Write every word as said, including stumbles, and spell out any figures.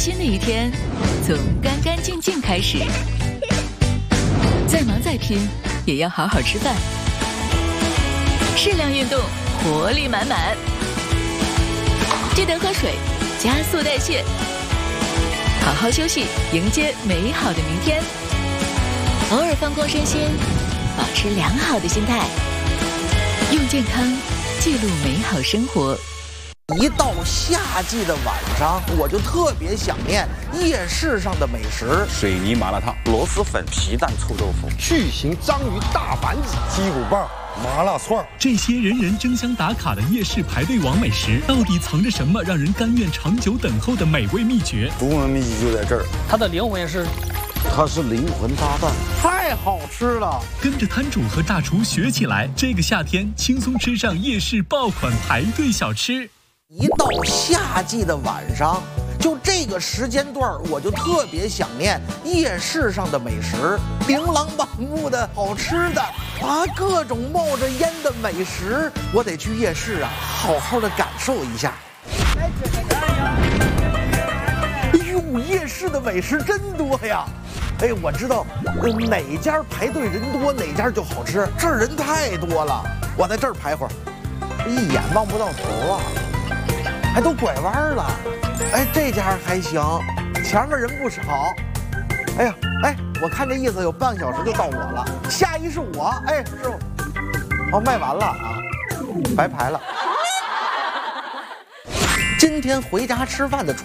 新的一天从干干净净开始。再忙再拼，也要好好吃饭。适量运动，活力满满。记得喝水，加速代谢。好好休息，迎接美好的明天。偶尔放空身心，保持良好的心态，用健康记录美好生活。 一到夏季的晚上，我就特别想念夜市上的美食： 水泥麻辣烫、 螺蛳粉、皮蛋臭豆腐、 巨型章鱼大板子、鸡骨棒、麻辣串。 这些人人争相打卡的夜市排队王美食，到底藏着什么让人甘愿长久等候的美味秘诀？ 独门秘籍就在这儿， 它的灵魂是。 它是灵魂搭档， 太好吃了！ 跟着摊主和大厨学起来，这个夏天轻松吃上夜市爆款排队小吃。 一到夏季的晚上，就这个时间段，我就特别想念夜市上的美食，琳琅满目的好吃的啊，各种冒着烟的美食，我得去夜市啊，好好的感受一下。哎呦，夜市的美食真多呀！哎，我知道哪家排队人多，哪家就好吃。这儿人太多了，我在这儿排会儿，一眼望不到头啊，还都拐弯了。哎，这家还行，前面人不少。哎呀，哎，我看这意思有半个小时就到我了，下一是我。哎，师傅，哦，卖完了啊，白排了。今天回家吃饭的